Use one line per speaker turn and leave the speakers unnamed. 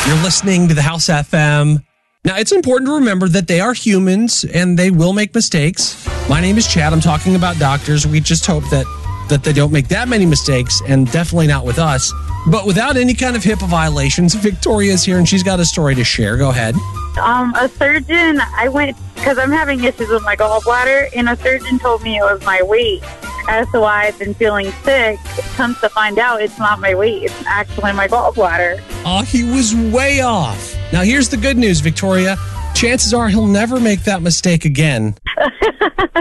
You're listening to the House FM. Now, it's important to remember that they are humans and they will make mistakes. My name is Chad. I'm talking about doctors. We just hope that they don't make that many mistakes, and definitely not with us. But without any kind of HIPAA violations, Victoria's here and she's got a story to share. Go ahead.
A surgeon, I went because I'm having issues with my gallbladder, and a surgeon told me it was my weight as to why I've been feeling sick. Comes to find out, it's not my weight. It's actually my gallbladder.
Oh, he was way off. Now, here's the good news, Victoria. Chances are he'll never make that mistake again.